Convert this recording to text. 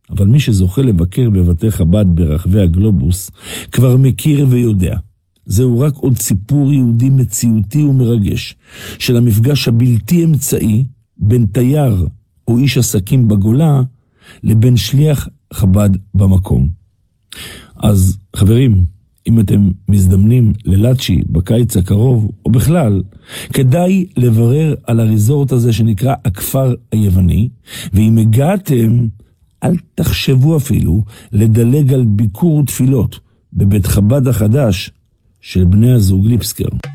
אבל מי שזוכה לבקר בבתי חב"ד ברחבי הגלובוס כבר מכיר ויודע. זהו רק עוד סיפור יהודי מציאותי ומרגש של המפגש הבלתי אמצעי בין תייר או איש עסקים בגולה לבין שליח חב"ד במקום. אז חברים, אם אתם מזדמנים ללאצ'י בקיץ הקרוב, או בכלל, כדאי לברר על הריזורט הזה שנקרא הכפר היווני, ואם הגעתם, אל תחשבו אפילו לדלג על ביקור תפילות בבית חב"ד החדש של בני הזוג ליפסקר.